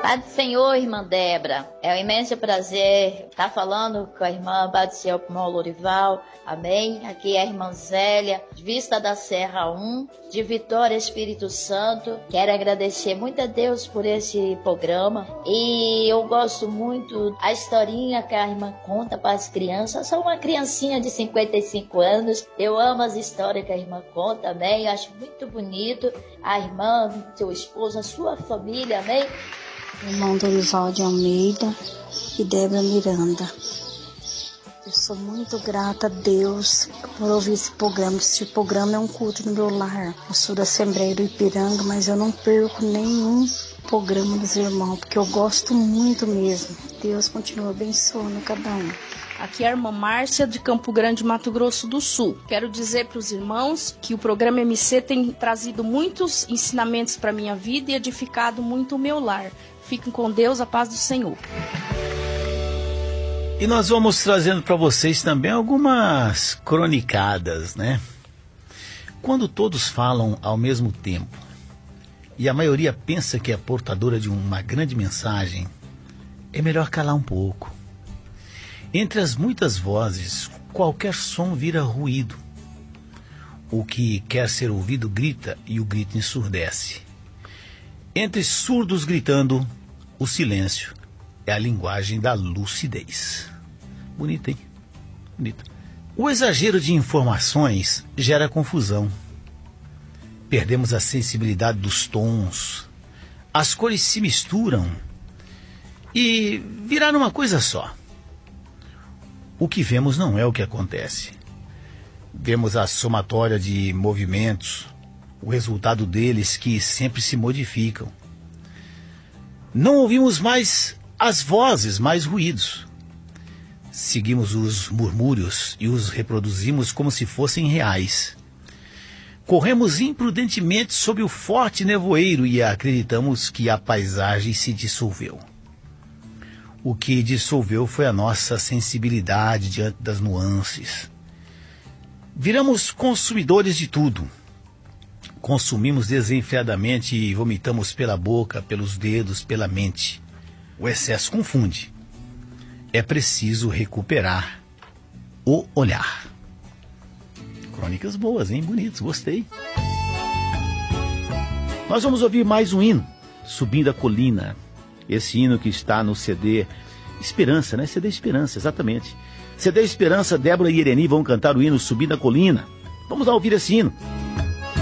Pai do Senhor, irmã Débora, é um imenso prazer estar falando com a irmã Badiel Pimol Lorival, amém? Aqui é a irmã Zélia, de Vista da Serra 1, de Vitória, Espírito Santo. Quero agradecer muito a Deus por esse programa e eu gosto muito da historinha que a irmã conta para as crianças. Eu sou uma criancinha de 55 anos, eu amo as histórias que a irmã conta, amém? Eu acho muito bonito a irmã, seu esposo, a sua família, amém? Irmão Dorival de Almeida e Débora Miranda. Eu sou muito grata a Deus por ouvir esse programa. Esse programa é um culto no meu lar. Eu sou da Assembleia do Ipiranga, mas eu não perco nenhum programa dos irmãos, porque eu gosto muito mesmo. Deus continua abençoando cada um. Aqui é a irmã Márcia, de Campo Grande, Mato Grosso do Sul. Quero dizer para os irmãos que o programa MC tem trazido muitos ensinamentos para a minha vida e edificado muito o meu lar. Fiquem com Deus, a paz do Senhor. E nós vamos trazendo para vocês também algumas cronicadas, né? Quando todos falam ao mesmo tempo e a maioria pensa que é portadora de uma grande mensagem, é melhor calar um pouco. Entre as muitas vozes, qualquer som vira ruído. O que quer ser ouvido grita e o grito ensurdece. Entre surdos gritando, o silêncio é a linguagem da lucidez. Bonito, hein? Bonito. O exagero de informações gera confusão. Perdemos a sensibilidade dos tons. As cores se misturam e viraram uma coisa só. O que vemos não é o que acontece. Vemos a somatória de movimentos, o resultado deles que sempre se modificam. Não ouvimos mais as vozes, mais ruídos. Seguimos os murmúrios e os reproduzimos como se fossem reais. Corremos imprudentemente sob o forte nevoeiro e acreditamos que a paisagem se dissolveu. O que dissolveu foi a nossa sensibilidade diante das nuances. Viramos consumidores de tudo. Consumimos desenfreadamente e vomitamos pela boca, pelos dedos, pela mente. O excesso confunde. É preciso recuperar o olhar. Crônicas boas, hein? Bonitos, gostei. Nós vamos ouvir mais um hino, Subindo a Colina. Esse hino que está no CD Esperança, né? CD Esperança, exatamente. CD Esperança, Débora e Ireni vão cantar o hino Subindo a Colina. Vamos lá ouvir esse hino.